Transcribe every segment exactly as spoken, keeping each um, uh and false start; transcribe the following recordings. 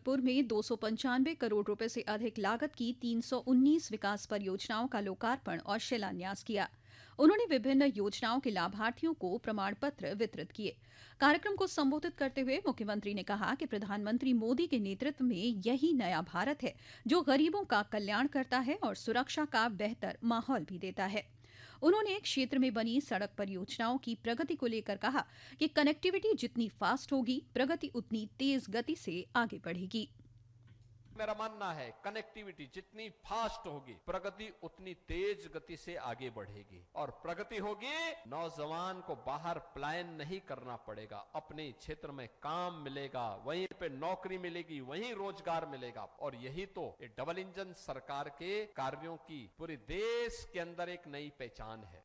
गोरखपुर में दो सौ पंचानवे करोड़ रुपए से अधिक लागत की तीन सौ उन्नीस विकास परियोजनाओं का लोकार्पण और शिलान्यास किया। उन्होंने विभिन्न योजनाओं के लाभार्थियों को प्रमाण पत्र वितरित किए। कार्यक्रम को संबोधित करते हुए मुख्यमंत्री ने कहा कि प्रधानमंत्री मोदी के नेतृत्व में यही नया भारत है जो गरीबों का कल्याण करता है और सुरक्षा का बेहतर माहौल भी देता है। उन्होंने क्षेत्र में बनी सड़क परियोजनाओं की प्रगति को लेकर कहा कि कनेक्टिविटी जितनी फास्ट होगी, प्रगति उतनी तेज गति से आगे बढ़ेगी। मेरा मानना है कनेक्टिविटी जितनी फास्ट होगी, प्रगति उतनी तेज गति से आगे बढ़ेगी। और प्रगति होगी, नौजवान को बाहर पलायन नहीं करना पड़ेगा, अपने क्षेत्र में काम मिलेगा, वहीं पे नौकरी मिलेगी, वहीं रोजगार मिलेगा। और यही तो ये डबल इंजन सरकार के कार्यों की पूरे देश के अंदर एक नई पहचान है।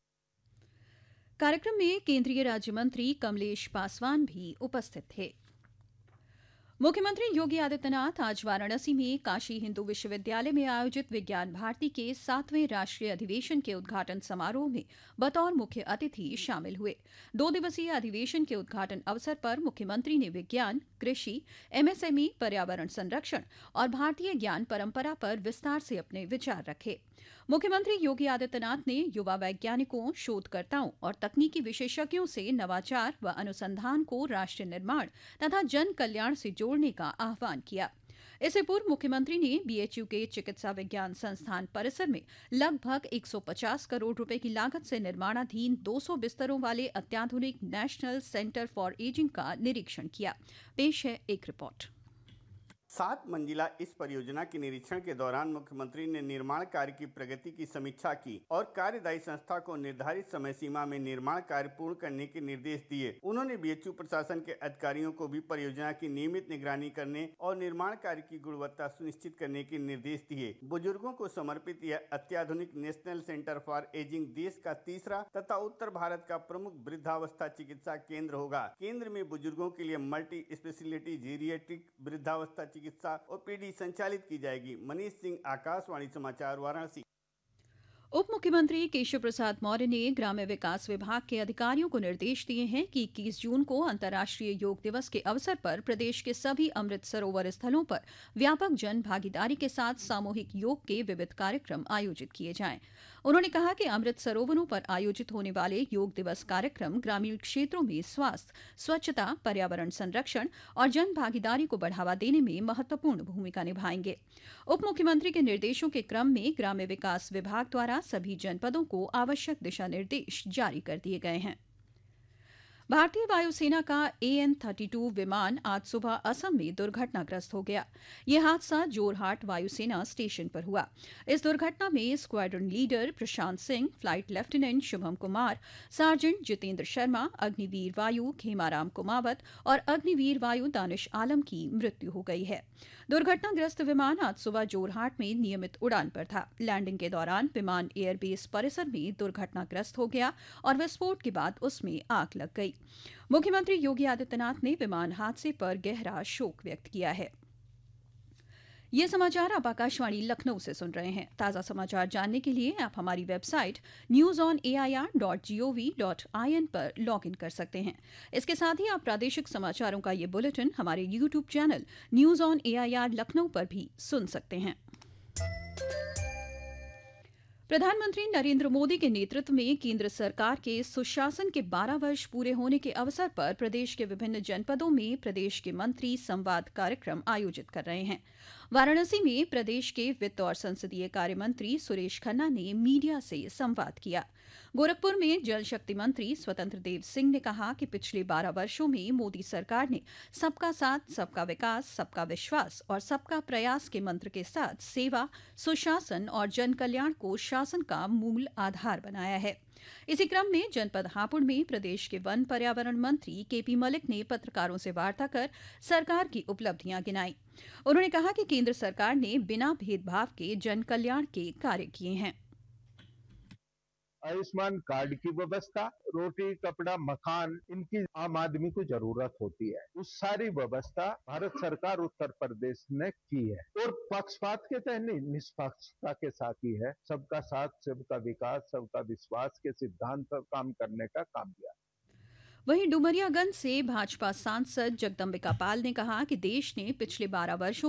कार्यक्रम में केंद्रीय राज्य मंत्री कमलेश पासवान भी उपस्थित थे। मुख्यमंत्री योगी आदित्यनाथ आज वाराणसी में काशी हिंदू विश्वविद्यालय में आयोजित विज्ञान भारती के सातवें राष्ट्रीय अधिवेशन के उद्घाटन समारोह में बतौर मुख्य अतिथि शामिल हुए। दो दिवसीय अधिवेशन के उद्घाटन अवसर पर मुख्यमंत्री ने विज्ञान, कृषि, एमएसएमई, पर्यावरण संरक्षण और भारतीय ज्ञान परंपरा पर विस्तार से अपने विचार रखे। मुख्यमंत्री योगी आदित्यनाथ ने युवा वैज्ञानिकों, शोधकर्ताओं और तकनीकी विशेषज्ञों से नवाचार व अनुसंधान को राष्ट्र निर्माण तथा जन कल्याण से जोड़ने का आह्वान किया। इससे पूर्व मुख्यमंत्री ने बीएचयू के चिकित्सा विज्ञान संस्थान परिसर में लगभग एक सौ पचास करोड़ रुपए की लागत से निर्माणाधीन दो सौ बिस्तरों वाले अत्याधुनिक नेशनल सेंटर फॉर एजिंग का निरीक्षण किया। पेश है एक रिपोर्ट। सात मंजिला इस परियोजना के निरीक्षण के दौरान मुख्यमंत्री ने निर्माण कार्य की प्रगति की समीक्षा की और कार्यदायी संस्था को निर्धारित समय सीमा में निर्माण कार्य पूर्ण करने के निर्देश दिए। उन्होंने बीएचयू प्रशासन के अधिकारियों को भी परियोजना की नियमित निगरानी करने और निर्माण कार्य की गुणवत्ता सुनिश्चित करने के निर्देश दिए। बुजुर्गों को समर्पित यह अत्याधुनिक नेशनल सेंटर फॉर एजिंग देश का तीसरा तथा उत्तर भारत का प्रमुख वृद्धावस्था चिकित्सा केंद्र होगा। केंद्र में बुजुर्गों के लिए मल्टी स्पेशलिटी जीरियाट्रिक वृद्धावस्था चिकित्सा ओपीडी संचालित की जाएगी। मनीष सिंह, आकाशवाणी समाचार, वाराणसी। उप मुख्यमंत्री केशव प्रसाद मौर्य ने ग्राम्य विकास विभाग के अधिकारियों को निर्देश दिए हैं कि इक्कीस जून को अंतर्राष्ट्रीय योग दिवस के अवसर पर प्रदेश के सभी अमृत सरोवर स्थलों पर व्यापक जन भागीदारी के साथ सामूहिक योग के विविध कार्यक्रम आयोजित किए जाएं। उन्होंने कहा कि अमृत सरोवरों पर आयोजित होने वाले योग दिवस कार्यक्रम ग्रामीण क्षेत्रों में स्वास्थ्य, स्वच्छता, पर्यावरण संरक्षण और जन भागीदारी को बढ़ावा देने में महत्वपूर्ण भूमिका निभाएंगे। उप मुख्यमंत्री के निर्देशों के क्रम में ग्राम्य विकास विभाग द्वारा सभी जनपदों को आवश्यक दिशा निर्देश जारी कर दिए गए हैं। भारतीय वायुसेना का ए एन थर्टी टू विमान आज सुबह असम में दुर्घटनाग्रस्त हो गया। यह हादसा जोरहाट वायुसेना स्टेशन पर हुआ। इस दुर्घटना में squadron leader Prashant Singh, flight lieutenant Shubham Kumar, sergeant Jitendra Sharma, Agniveer वायु खेमाराम कुमावत और अग्निवीर वायु दानिश आलम की मृत्यु हो गई है। दुर्घटनाग्रस्त विमान आज सुबह जोरहाट में नियमित उड़ान पर था। लैंडिंग के दौरान विमान एयरबेस परिसर में दुर्घटनाग्रस्त हो गया और विस्फोट के बाद उसमें आग लग गई। मुख्यमंत्री योगी आदित्यनाथ ने विमान हादसे पर गहरा शोक व्यक्त किया है। ये समाचार आप आकाशवाणी लखनऊ से सुन रहे हैं। ताज़ा समाचार जानने के लिए आप हमारी website news on A I R dot G O V dot I N पर लॉग इन कर सकते हैं। इसके साथ ही आप प्रादेशिक समाचारों का ये बुलेटिन हमारे YouTube channel news on A I R Lucknow पर भी सुन सकते हैं। प्रधानमंत्री नरेंद्र मोदी के नेतृत्व में केंद्र सरकार के सुशासन के बारह वर्ष पूरे होने के अवसर पर प्रदेश के विभिन्न जनपदों में प्रदेश के मंत्री संवाद कार्यक्रम आयोजित कर रहे हैं। वाराणसी में प्रदेश के वित्त और संसदीय कार्य मंत्री सुरेश खन्ना ने मीडिया से संवाद किया। गोरखपुर में जल शक्ति मंत्री स्वतंत्र देव सिंह ने कहा कि पिछले बारह वर्षों में मोदी सरकार ने सबका साथ, सबका विकास, सबका विश्वास और सबका प्रयास के मंत्र के साथ सेवा, सुशासन और जन कल्याण को शासन का मूल आधार बनाया है। इसी क्रम में जनपद हापुड़ में प्रदेश के वन पर्यावरण मंत्री केपी मलिक ने पत्रकारों से वार्ता कर सरकार की उपलब्धियां गिनाई। उन्होंने कहा कि केंद्र सरकार ने बिना भेदभाव के जन कल्याण के कार्य किए हैं। आयुष्मान कार्ड की व्यवस्था, रोटी, कपड़ा, मकान, इनकी आम आदमी को जरूरत होती है। उस सारी व्यवस्था भारत सरकार उत्तर प्रदेश ने की है और पक्षपात के तहत नहीं, निष्पक्षता के साथ ही है। सबका साथ, सबका विकास, सबका विश्वास के सिद्धांत पर काम करने का काम किया। वहीं डुमरियागंज से भाजपा सांसद जगदम्बिका पाल ने कहा कि देश ने पिछले बारह वर्षों